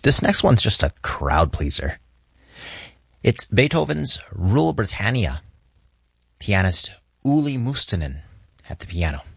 This next one's just a crowd pleaser. It's Beethoven's Rule Britannia. Pianist Uli Mustonen at the piano.